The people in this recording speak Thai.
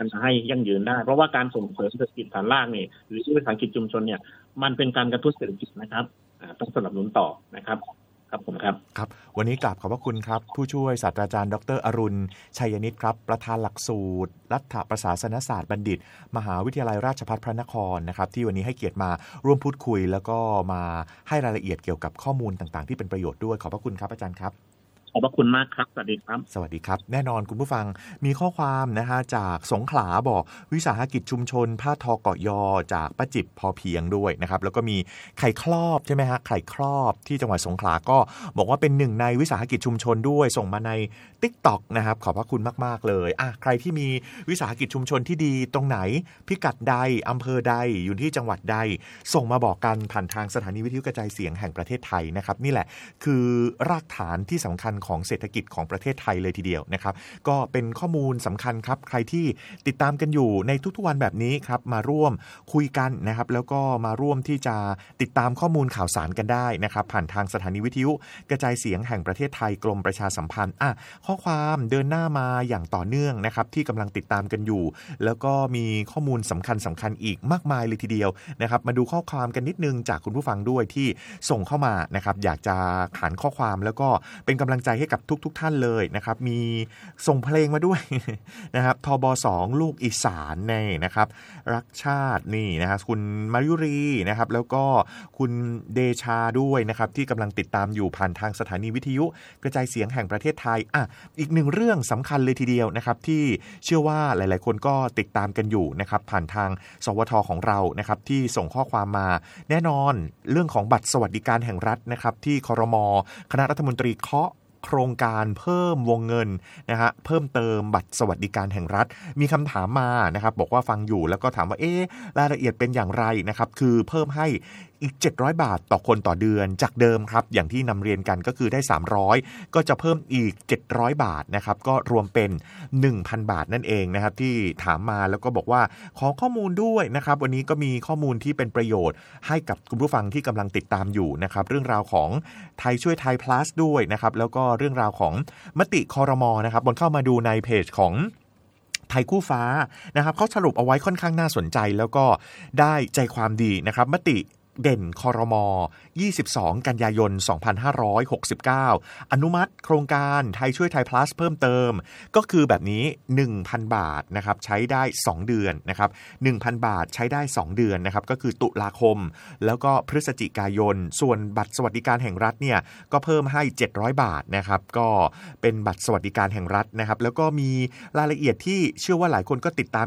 พัฒนาให้ยั่งยืนได้เพราะว่าการส่งเสริมเศรษฐกิจฐานรากนี่หรือวิสาหกิจชุมชนเนี่ยมันเป็นการกระตุ้นเศรษฐกิจนะครับต้องสนับสนุนต่อนะครับครับผมครับครับวันนี้กราบขอบพระคุณครับผู้ช่วยศาสตราจารย์ดร.อรุณชัยนิตครับประธานหลักสูตรรัฐประศาสนศาสตร์บัณฑิตมหาวิทยาลัยราชภัฏพระนครนะครับที่วันนี้ให้เกียรติมาร่วมพูดคุยแล้วก็มาให้รายละเอียดเกี่ยวกับข้อมูลต่างๆที่เป็นประโยชน์ด้วยขอบพระคุณครับอาจารย์ครับขอบพระคุณมากครับสวัสดีครับสวัสดีครับแน่นอนคุณผู้ฟังมีข้อความนะฮะจากสงขลาบอกวิสาหกิจชุมชนผ้าทอเกาะยอจากป้าจิบพอเพียงด้วยนะครับแล้วก็มีไข่ครอบใช่ไหมฮะไข่ครอบที่จังหวัดสงขลาก็บอกว่าเป็นหนึ่งในวิสาหกิจชุมชนด้วยส่งมาใน TikTok นะครับขอบพระคุณมากๆเลยใครที่มีวิสาหกิจชุมชนที่ดีตรงไหนพิกัดใดอำเภอใดอยู่ที่จังหวัดใดส่งมาบอกกันผ่านทางสถานีวิทยุกระจายเสียงแห่งประเทศไทยนะครับนี่แหละคือรากฐานที่สำคัญของเศรษฐกิจของประเทศไทยเลยทีเดียวนะครับก็เป็นข้อมูลสำคัญครับใครที่ติดตามกันอยู่ในทุกๆวันแบบนี้ครับมาร่วมคุยกันนะครับแล้วก็มาร่วมที่จะติดตามข้อมูลข่าวสารกันได้นะครับผ่านทางสถานีวิทยุกระจายเสียงแห่งประเทศไทยกรมประชาสัมพันธ์ข้อความเดินหน้ามาอย่างต่อเนื่องนะครับที่กำลังติดตามกันอยู่แล้วก็มีข้อมูลสำคัญอีกมากมายเลยทีเดียวนะครับมาดูข้อความกันนิดนึงจากคุณผู้ฟังด้วยที่ส่งเข้ามานะครับอยากจะขานข้อความแล้วก็เป็นกำลังใจให้กับทุกท่านเลยนะครับมีส่งเพลงมาด้วย นะครับทบ2ลูกอีสานนี่นะครับรักชาตินี่นะครับคุณมายุรีนะครับแล้วก็คุณเดชาด้วยนะครับที่กำลังติดตามอยู่ผ่านทางสถานีวิทยุกระจายเสียงแห่งประเทศไทยอีกหนึ่งเรื่องสำคัญเลยทีเดียวนะครับที่เชื่อว่าหลายๆคนก็ติดตามกันอยู่นะครับผ่านทางสวทของเรานะครับที่ส่งข้อความมาแน่นอนเรื่องของบัตรสวัสดิการแห่งรัฐนะครับที่ครม.คณะรัฐมนตรีเคาะโครงการเพิ่มวงเงินนะฮะเพิ่มเติมบัตรสวัสดิการแห่งรัฐมีคำถามมานะครับบอกว่าฟังอยู่แล้วก็ถามว่ารายละเอียดเป็นอย่างไรนะครับคือเพิ่มให้อีก700บาทต่อคนต่อเดือนจากเดิมครับอย่างที่นำเรียนกันก็คือได้300ก็จะเพิ่มอีก700บาทนะครับก็รวมเป็น 1,000 บาทนั่นเองนะครับที่ถามมาแล้วก็บอกว่าขอข้อมูลด้วยนะครับวันนี้ก็มีข้อมูลที่เป็นประโยชน์ให้กับคุณผู้ฟังที่กำลังติดตามอยู่นะครับเรื่องราวของไทยช่วยไทย plus ด้วยนะครับแล้วก็เรื่องราวของมติครม.นะครับบนเข้ามาดูในเพจของไทยคู่ฟ้านะครับเขาสรุปเอาไว้ค่อนข้างน่าสนใจแล้วก็ได้ใจความดีนะครับมติเด่นครม. 22 กันยายน 2569 อนุมัติโครงการไทยช่วยไทย plus เพิ่มเติมก็คือแบบนี้ 1,000 บาทนะครับใช้ได้2เดือนนะครับ 1,000 บาทใช้ได้2เดือนนะครับก็คือตุลาคมแล้วก็พฤศจิกายนส่วนบัตรสวัสดิการแห่งรัฐเนี่ยก็เพิ่มให้700บาทนะครับก็เป็นบัตรสวัสดิการแห่งรัฐนะครับแล้วก็มีรายละเอียดที่เชื่อว่าหลายคนก็ติดตาม